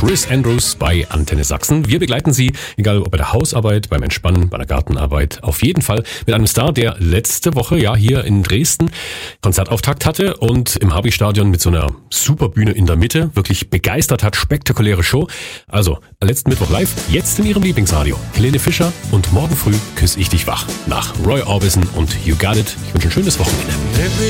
Chris Andrews bei Antenne Sachsen. Wir begleiten Sie, egal ob bei der Hausarbeit, beim Entspannen, bei der Gartenarbeit, auf jeden Fall mit einem Star, der letzte Woche ja hier in Dresden Konzertauftakt hatte und im Habi-Stadion mit so einer super Bühne in der Mitte wirklich begeistert hat. Spektakuläre Show. Also, letzten Mittwoch live, jetzt in Ihrem Lieblingsradio. Helene Fischer und morgen früh küsse ich dich wach. Nach Roy Orbison und You Got It. Ich wünsche ein schönes Wochenende.